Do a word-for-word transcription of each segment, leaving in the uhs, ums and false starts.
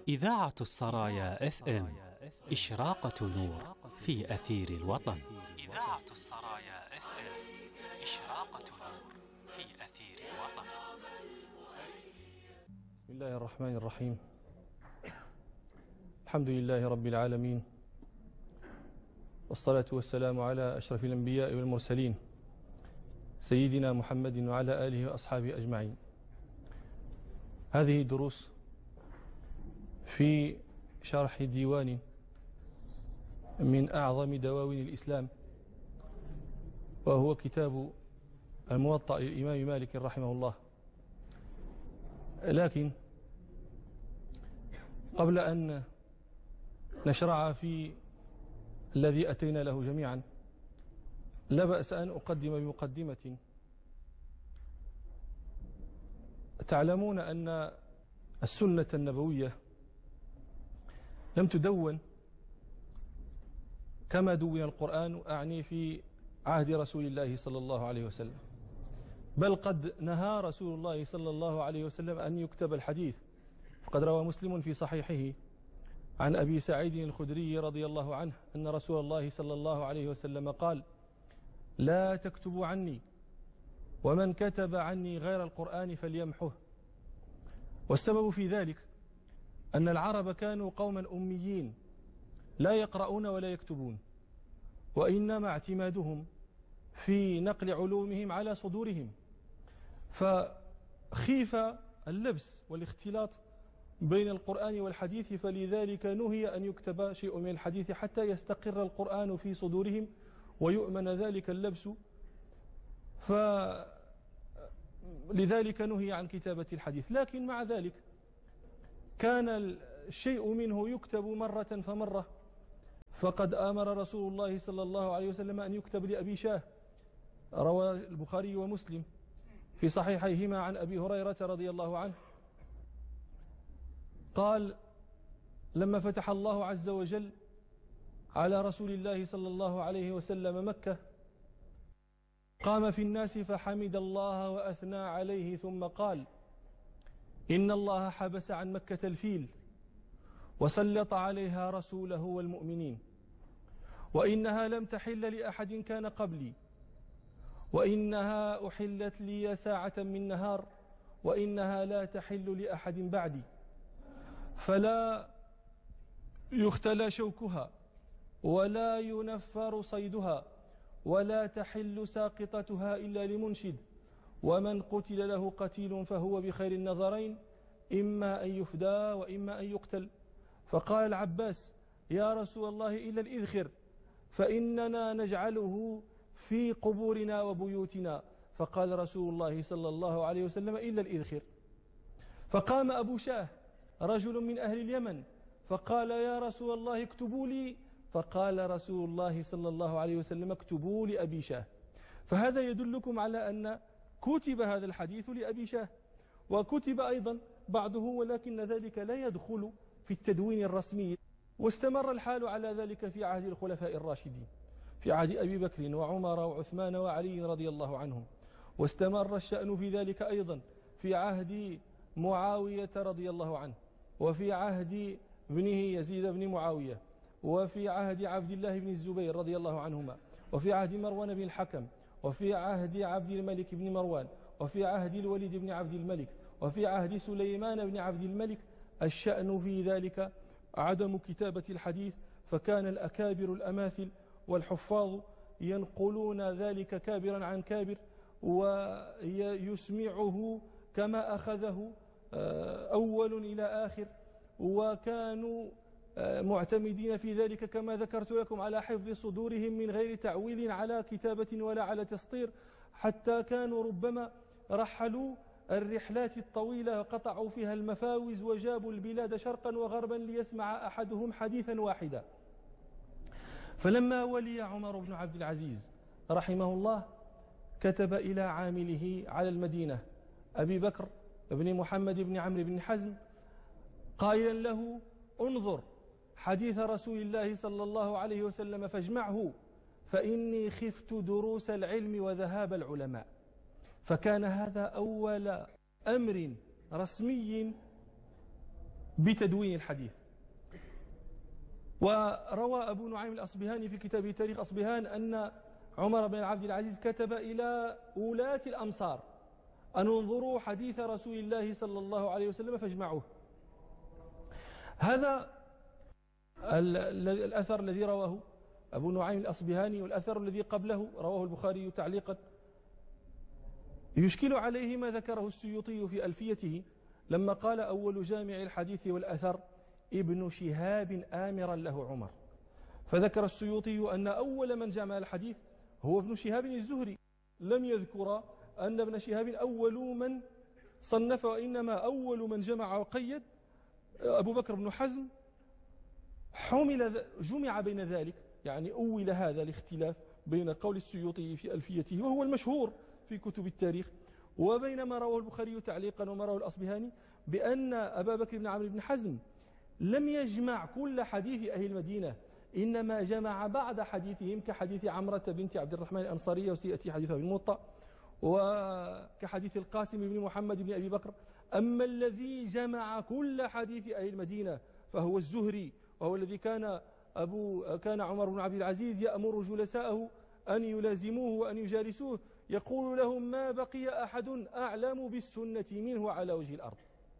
إذاعة السرايا اف ام إشراقة نور في أثير الوطن. إذاعة السرايا اف ام إشراقة نور في أثير الوطن. بسم الله الرحمن الرحيم. الحمد لله رب العالمين، والصلاة والسلام على أشرف الأنبياء والمرسلين سيدنا محمد وعلى آله وأصحابه أجمعين. هذه دروس في شرح ديوان من أعظم دواوين الإسلام، وهو كتاب الموطأ للإمام مالك رحمه الله. لكن قبل أن نشرع في الذي أتينا له جميعا، لا بأس أن أقدم بمقدمة. تعلمون أن السنة النبوية لم تدون كما دون القرآن، أعني في عهد رسول الله صلى الله عليه وسلم، بل قد نهى رسول الله صلى الله عليه وسلم أن يكتب الحديث. فقد روى مسلم في صحيحه عن أبي سعيد الخدري رضي الله عنه أن رسول الله صلى الله عليه وسلم قال: لا تكتبوا عني، ومن كتب عني غير القرآن فليمحه. والسبب في ذلك أن العرب كانوا قوما أميين لا يقرؤون ولا يكتبون، وإنما اعتمادهم في نقل علومهم على صدورهم، فخيف اللبس والاختلاط بين القرآن والحديث، فلذلك نهي أن يكتب شيء من الحديث حتى يستقر القرآن في صدورهم ويؤمن ذلك اللبس، فلذلك نهي عن كتابة الحديث. لكن مع ذلك كان الشيء منه يكتب مرة فمرة، فقد آمر رسول الله صلى الله عليه وسلم أن يكتب لأبي شاه. روى البخاري ومسلم في صحيحيهما عن أبي هريرة رضي الله عنه قال: لما فتح الله عز وجل على رسول الله صلى الله عليه وسلم مكة، قام في الناس فحمد الله وأثنى عليه، ثم قال: إن الله حبس عن مكة الفيل وسلط عليها رسوله والمؤمنين، وإنها لم تحل لأحد كان قبلي، وإنها أحلت لي ساعة من نهار، وإنها لا تحل لأحد بعدي، فلا يختلى شوكها ولا ينفر صيدها ولا تحل ساقطتها إلا لمنشد، ومن قتل له قتيل فهو بخير النظرين، إما أن يفدى وإما أن يقتل. فقال العباس: يا رسول الله إلا الإذخر، فإننا نجعله في قبورنا وبيوتنا. فقال رسول الله صلى الله عليه وسلم: إلا الإذخر. فقام أبو شاه رجل من أهل اليمن فقال: يا رسول الله اكتبوا لي. فقال رسول الله صلى الله عليه وسلم: اكتبوا لأبي شاه. فهذا يدلكم على أن كتب هذا الحديث لأبي شاه، وكتب أيضا بعضه، ولكن ذلك لا يدخل في التدوين الرسمي. واستمر الحال على ذلك في عهد الخلفاء الراشدين، في عهد أبي بكر وعمر وعثمان وعلي رضي الله عنهم، واستمر الشأن في ذلك أيضا في عهد معاوية رضي الله عنه، وفي عهد ابنه يزيد بن معاوية، وفي عهد عبد الله بن الزبير رضي الله عنهما، وفي عهد مروان بن الحكم، وفي عهد عبد الملك بن مروان، وفي عهد الوليد بن عبد الملك، وفي عهد سليمان بن عبد الملك. الشأن في ذلك عدم كتابة الحديث، فكان الأكابر الأماثل والحفاظ ينقلون ذلك كابرا عن كابر ويسمعه كما أخذه أول إلى آخر، وكانوا معتمدين في ذلك كما ذكرت لكم على حفظ صدورهم من غير تعويل على كتابة ولا على تسطير، حتى كانوا ربما رحلوا الرحلات الطويلة وقطعوا فيها المفاوز وجابوا البلاد شرقا وغربا ليسمع أحدهم حديثا واحدا. فلما ولي عمر بن عبد العزيز رحمه الله كتب إلى عامله على المدينة أبي بكر بن محمد بن عمرو بن حزم قائلا له: انظر حديث رسول الله صلى الله عليه وسلم فاجمعه، فإني خفت دروس العلم وذهاب العلماء. فكان هذا أول أمر رسمي بتدوين الحديث. وروى أبو نعيم الأصبهاني في كتابه تاريخ أصبهان أن عمر بن عبد العزيز كتب إلى ولاة الأمصار أن انظروا حديث رسول الله صلى الله عليه وسلم فاجمعوه. هذا الأثر الذي رواه أبو نعيم الأصبهاني والأثر الذي قبله رواه البخاري تعليقا يشكل عليه ما ذكره السيوطي في ألفيته لما قال أول جامع الحديث والأثر ابن شهاب آمرا له عمر. فذكر السيوطي أن أول من جمع الحديث هو ابن شهاب الزهري، لم يذكر أن ابن شهاب أول من صنف، وإنما أول من جمع وقيد أبو بكر بن حزم. حمل جمع بين ذلك، يعني أول هذا الاختلاف بين قول السيوطي في ألفيته وهو المشهور في كتب التاريخ وبين ما رواه البخاري تعليقا وما رواه الأصبهاني بأن أبا بكر بن عمرو بن حزم لم يجمع كل حديث أهل المدينة، إنما جمع بعض حديثهم كحديث عمرة بنت عبد الرحمن الأنصارية وسيأتي حديثها في الموطأ، وكحديث القاسم بن محمد بن أبي بكر. أما الذي جمع كل حديث أهل المدينة فهو الزهري، وهو الذي كان أبو كان عمر بن عبد العزيز يأمر جلساءه أن يلازموه وأن يجالسوه، يقول لهم ما بقي أحد أعلم بالسنة منه على وجه الأرض.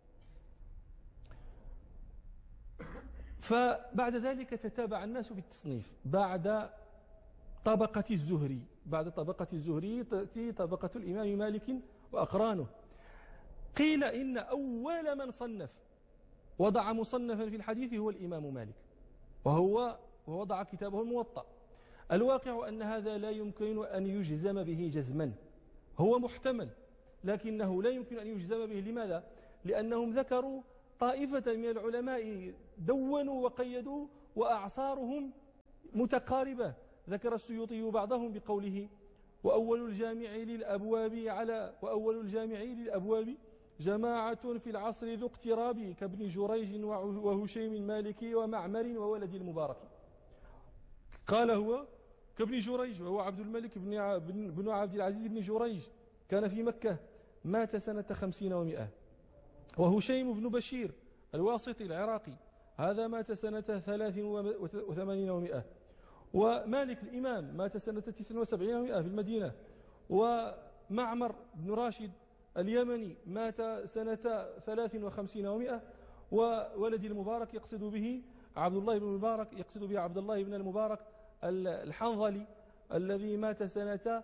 فبعد ذلك تتابع الناس بالتصنيف بعد طبقة الزهري. بعد طبقة الزهري تأتي طبقة الإمام مالك وأقرانه. قيل إن أول من صنف وضع مصنفا في الحديث هو الإمام مالك، وهو ووضع كتابه الموطأ. الواقع أن هذا لا يمكن أن يجزم به جزما، هو محتمل لكنه لا يمكن أن يجزم به. لماذا؟ لأنهم ذكروا طائفة من العلماء دونوا وقيدوا وأعصارهم متقاربة. ذكر السيوطي بعضهم بقوله وأول الجامع للأبواب على وأول الجامع للأبواب جماعة في العصر ذو اقتراب كابن جريج وهشيم المالكي ومعمر وولد المبارك. قال هو كابن جريج، وهو عبد الملك بن بن عبد العزيز بن جريج، كان في مكة، مات سنة خمسين ومئة. وهشيم بن بشير الواسطي العراقي، هذا مات سنة ثلاث وثمانين ومئة. ومالك الإمام مات سنة تسع وسبعين ومئة في المدينة. ومعمر بن راشد اليمني مات سنة ثلاث وخمسين ومئة. وولد المبارك يقصد به عبد الله بن المبارك، يقصد به عبد الله بن المبارك الحنظلي الذي مات سنة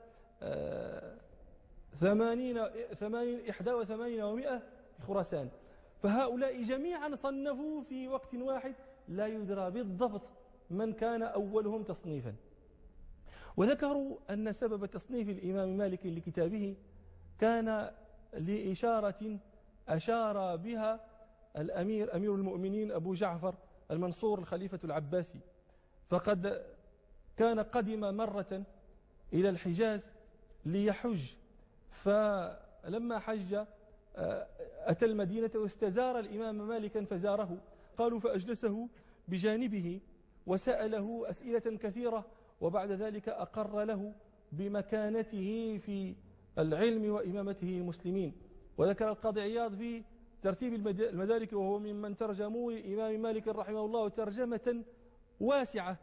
ثمانين ثمانين إحدى وثمانين ومئة في خراسان. فهؤلاء جميعا صنفوا في وقت واحد لا يدرى بالضبط من كان أولهم تصنيفا. وذكروا أن سبب تصنيف الإمام مالك لكتابه كان لإشارة أشار بها الأمير أمير المؤمنين أبو جعفر المنصور الخليفة العباسي. فقد كان قدم مرة إلى الحجاز ليحج، فلما حج أتى المدينة واستزار الإمام مالكا فزاره. قالوا فأجلسه بجانبه وسأله أسئلة كثيرة، وبعد ذلك أقر له بمكانته في العلم وإمامته المسلمين. وذكر القاضي عياض في ترتيب المدارك، وهو ممن ترجموا الإمام مالك رحمه الله ترجمة واسعة.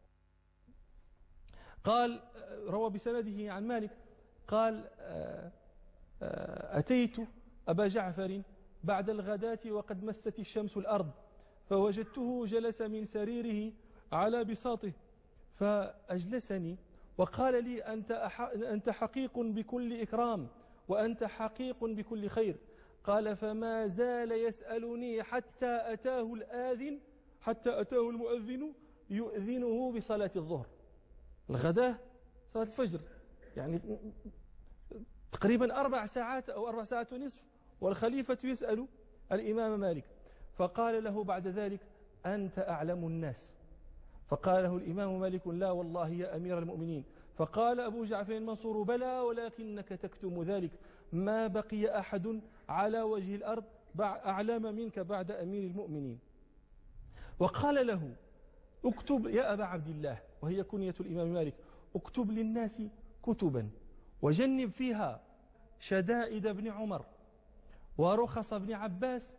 قال روى بسنده عن مالك قال أتيت أبا جعفر بعد الغداة وقد مست الشمس الأرض، فوجدته جلس من سريره على بساطه فأجلسني وقال لي أنت, أنت حقيق بكل إكرام وأنت حقيق بكل خير. قال فما زال يسألني حتى أتاه الآذن حتى أتاه المؤذن يؤذنه بصلاة الظهر. الغداة صلاة الفجر يعني تقريبا أربع ساعات أو أربع ساعات ونصف، والخليفة يسأل الإمام مالك. فقال له بعد ذلك أنت أعلم الناس. فقال له الإمام مالك لا والله يا أمير المؤمنين. فقال أبو جعفر المنصور بلى ولكنك تكتم ذلك، ما بقي أحد على وجه الأرض أعلم منك بعد أمير المؤمنين. وقال له اكتب يا أبا عبد الله، وهي كنية الإمام مالك، اكتب للناس كتبا وجنب فيها شدائد ابن عمر ورخص ابن عباس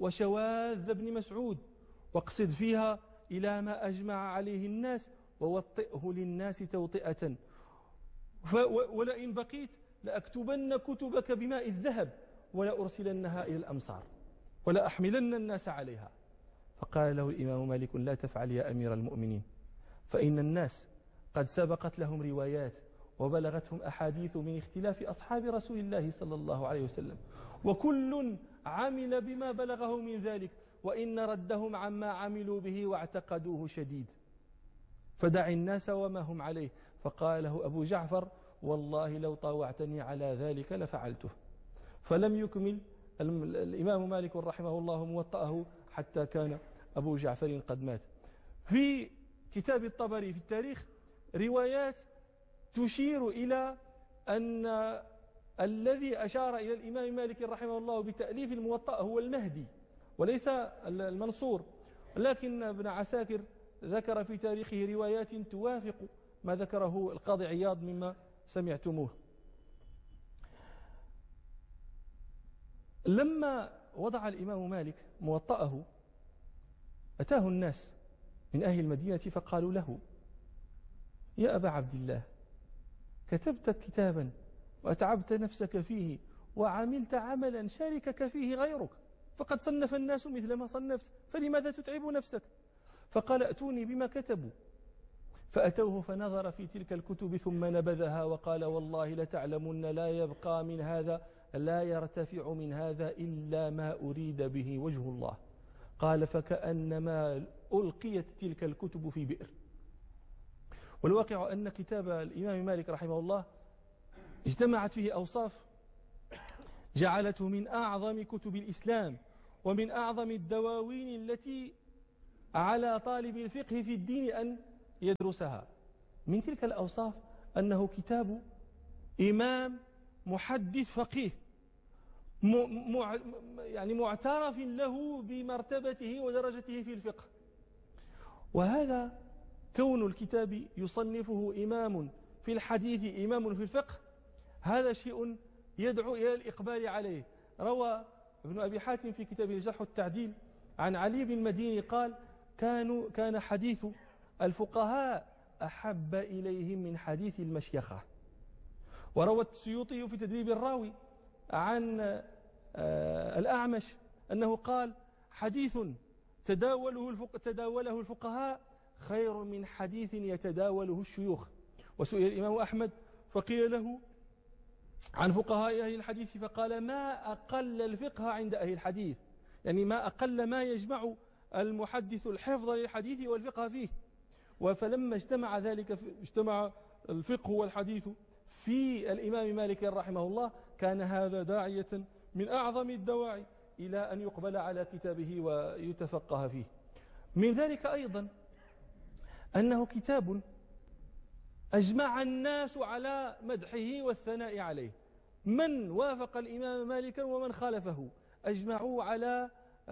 وشواذ ابن مسعود، واقصد فيها إلى ما أجمع عليه الناس ووطئه للناس توطئة، ولئن بقيت لأكتبن كتبك بماء الذهب ولأرسلنها إلى الأمصار ولأحملن الناس عليها. فقال له الإمام مالك: لا تفعل يا أمير المؤمنين، فإن الناس قد سبقت لهم روايات وبلغتهم أحاديث من اختلاف أصحاب رسول الله صلى الله عليه وسلم، وكل عمل بما بلغه من ذلك، وإن ردهم عما عملوا به واعتقدوه شديد، فدع الناس وما هم عليه. فقال له أبو جعفر: والله لو طاوعتني على ذلك لفعلته. فلم يكمل الإمام مالك رحمه الله موطأه حتى كان أبو جعفر قد مات. في كتاب الطبري في التاريخ روايات تشير إلى أن الذي أشار إلى الإمام مالك رحمه الله بتأليف الموطأ هو المهدي وليس المنصور، لكن ابن عساكر ذكر في تاريخه روايات توافق ما ذكره القاضي عياض مما سمعتموه. لما وضع الإمام مالك موطأه أتاه الناس من أهل المدينة فقالوا له: يا أبا عبد الله، كتبت كتابا وأتعبت نفسك فيه وعملت عملا شاركك فيه غيرك، فقد صنف الناس مثل ما صنفت، فلماذا تتعب نفسك؟ فقال: أتوني بما كتبوا. فأتوه فنظر في تلك الكتب ثم نبذها وقال: والله لتعلمن لا يبقى من هذا لا يرتفع من هذا إلا ما أريد به وجه الله. قال: فكأنما ألقيت تلك الكتب في بئر. والواقع أن كتاب الإمام مالك رحمه الله اجتمعت فيه أوصاف جعلته من أعظم كتب الإسلام ومن أعظم الدواوين التي على طالب الفقه في الدين أن يدرسها. من تلك الأوصاف أنه كتاب إمام محدث فقيه مع يعني معترف له بمرتبته ودرجته في الفقه. وهذا كون الكتاب يصنفه إمام في الحديث إمام في الفقه هذا شيء يدعو إلى الإقبال عليه. روى ابن أبي حاتم في كتابه الجرح والتعديل عن علي بن المديني قال: كانوا كان حديث الفقهاء أحب إليهم من حديث المشيخة. وروى السيوطي في تدريب الراوي عن الأعمش أنه قال: حديث تداوله الفق... تداوله الفقهاء خير من حديث يتداوله الشيوخ. وسئل الإمام أحمد فقيل له عن فقهاء أهل الحديث فقال: ما أقل الفقه عند أهل الحديث، يعني ما أقل ما يجمع المحدث الحفظ للحديث والفقه فيه. فلما اجتمع ذلك اجتمع الفقه والحديث في الإمام مالك رحمه الله كان هذا داعية من أعظم الدواعي إلى أن يقبل على كتابه ويتفقه فيه. من ذلك أيضا أنه كتاب أجمع الناس على مدحه والثناء عليه، من وافق الإمام مالكا ومن خالفه أجمعوا على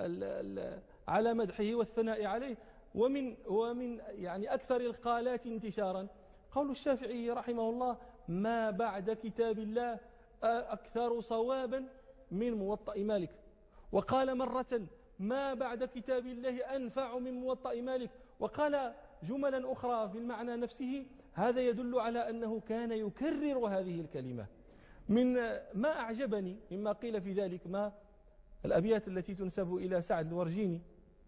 على مدحه والثناء عليه. ومن ومن يعني أكثر القالات انتشارا قول الشافعي رحمه الله: ما بعد كتاب الله أكثر صوابا من موطأ مالك. وقال مرة: ما بعد كتاب الله أنفع من موطأ مالك. وقال جملا أخرى في المعنى نفسه. هذا يدل على أنه كان يكرر هذه الكلمة. من ما أعجبني مما قيل في ذلك ما الأبيات التي تنسب إلى سعد الورجيني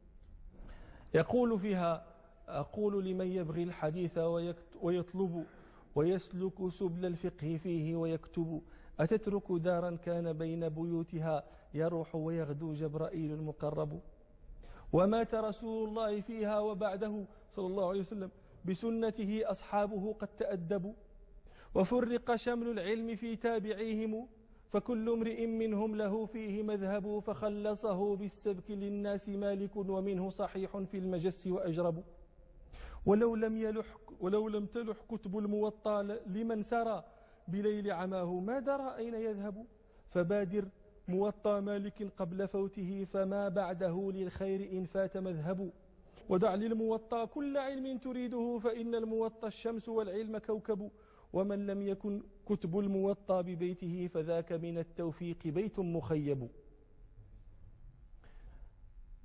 يقول فيها: أقول لمن يبغي الحديث ويطلب ويسلك سبل الفقه فيه ويكتب، أتترك دارا كان بين بيوتها يروح ويغدو جبرائيل المقرب، ومات رسول الله فيها وبعده صلى الله عليه وسلم بسنته أصحابه قد تأدبوا، وفرق شمل العلم في تابعيهم فكل امرئ منهم له فيه مذهب، فخلصه بالسبك للناس مالك ومنه صحيح في المجس وأجرب. ولو لم يلح ولو لم تلح كتب الموطى لمن سرى بليل عماه ما درى أين يذهب، فبادر موطى مالك قبل فوته فما بعده للخير إن فات مذهب، ودع للموطى كل علم تريده فإن الموطى الشمس والعلم كوكب، ومن لم يكن كتب الموطى ببيته فذاك من التوفيق بيت مخيب.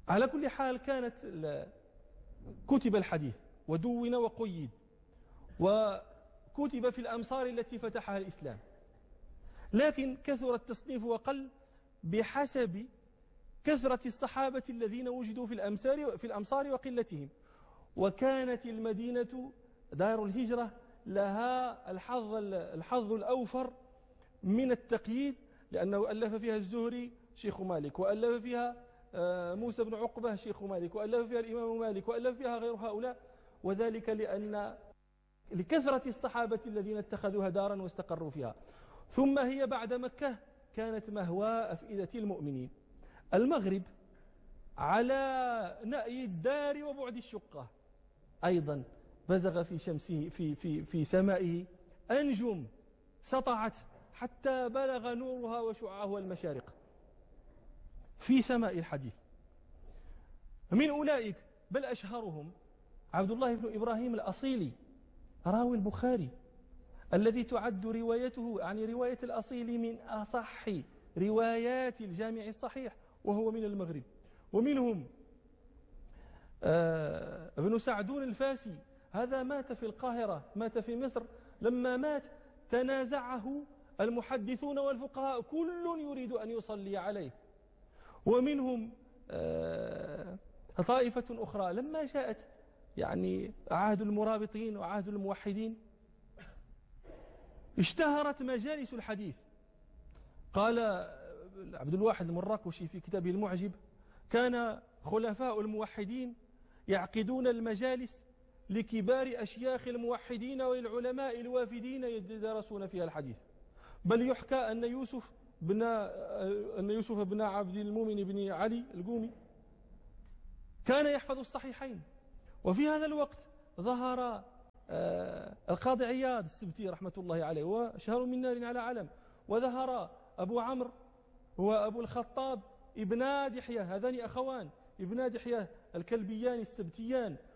على كل حال كانت كتب الحديث ودون وقيد وكتب في الأمصار التي فتحها الإسلام، لكن كثر التصنيف وقل بحسب كثرة الصحابة الذين وجدوا في الأمصار في الأمصار وقلتهم. وكانت المدينة دار الهجرة لها الحظ الحظ الأوفر من التقييد، لأنه ألف فيها الزهري شيخ مالك، وألف فيها موسى بن عقبة شيخ مالك، وألف فيها الإمام مالك، وألف فيها غير هؤلاء، وذلك لأن لكثرة الصحابة الذين اتخذوها دارا واستقروا فيها. ثم هي بعد مكة كانت مهوى أفئدة المؤمنين. المغرب على نأي الدار وبعد الشقة أيضا بزغ في شمسه في في في سمائه أنجم سطعت حتى بلغ نورها وشعاعها المشارق في سماء الحديث. من أولئك بل أشهرهم عبد الله بن إبراهيم الأصيلي راوي البخاري، الذي تعد روايته يعني رواية الأصيل من أصح روايات الجامع الصحيح، وهو من المغرب. ومنهم آه ابن سعدون الفاسي، هذا مات في القاهرة، مات في مصر. لما مات تنازعه المحدثون والفقهاء، كل يريد أن يصلي عليه. ومنهم آه طائفة أخرى لما جاءت يعني عهد المرابطين وعهد الموحدين اشتهرت مجالس الحديث. قال عبد الواحد المراكشي في كتابه المعجب: كان خلفاء الموحدين يعقدون المجالس لكبار أشياخ الموحدين وللعلماء الوافدين يدرسون فيها الحديث. بل يحكى أن يوسف بن أن يوسف بن عبد المؤمن بن علي القومي كان يحفظ الصحيحين. وفي هذا الوقت ظهر القاضي عياض السبتي رحمة الله عليه وشهر من نار على علم، وظهر أبو عمرو وأبو الخطاب ابن دحية، هذان أخوان ابن دحية الكلبيان السبتيان،